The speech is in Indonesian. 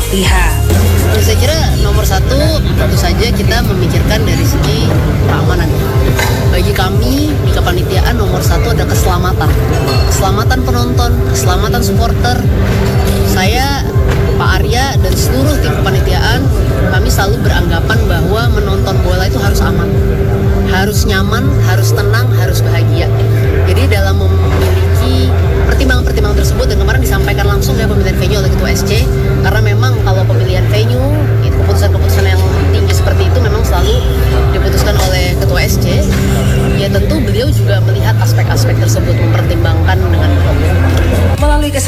pihak. Saya kira nomor satu tentu saja kita memikirkan dari segi keamanan. Bagi kami di kepanitiaan nomor satu ada keselamatan. Keselamatan penonton, keselamatan supporter. Saya, Pak Arya, dan seluruh tim kepanitiaan, kami selalu beranggapan bahwa menonton bola itu harus aman. Harus nyaman, harus tenang, harus bahagia.